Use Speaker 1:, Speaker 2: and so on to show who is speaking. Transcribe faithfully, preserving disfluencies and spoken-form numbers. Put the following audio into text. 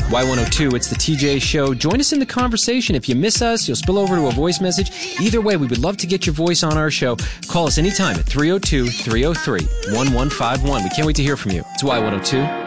Speaker 1: Y one oh two, it's the T J Show. Join us in the conversation. If you miss us, you'll spill over to a voice message. Either way, we would love to get your voice on our show. Call us anytime at three oh two, three oh three, one one five one. We can't wait to hear from you. It's Y one oh two.